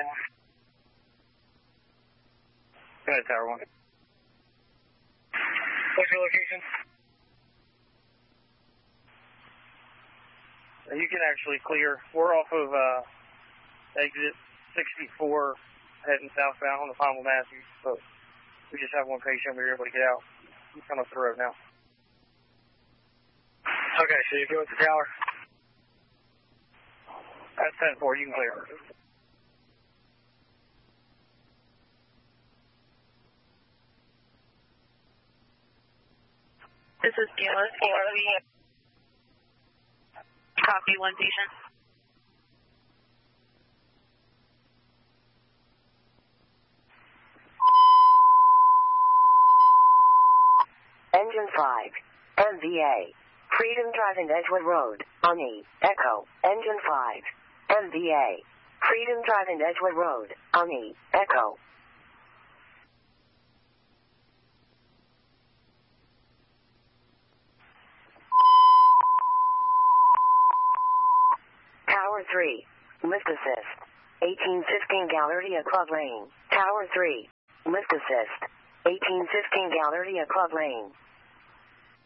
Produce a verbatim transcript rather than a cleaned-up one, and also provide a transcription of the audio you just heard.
in. Go ahead, Tower one. What's your location? You can actually clear. We're off of uh, exit sixty-four heading southbound on the Palm Matthews, but we just have one patient. We were able to get out. He's coming up the road now. Okay, so you go with the tower? That's ten four, you can clear. This is Gila for copy one patient. Engine five, M V A, Freedom Drive and Edgewood Road, Ani, Echo, Engine five, M V A, Freedom Drive and Edgewood Road, Ani, Echo. Tower three, lift assist, eighteen fifteen Galleria Club Lane. Tower three, lift assist, eighteen fifteen Galleria Club Lane.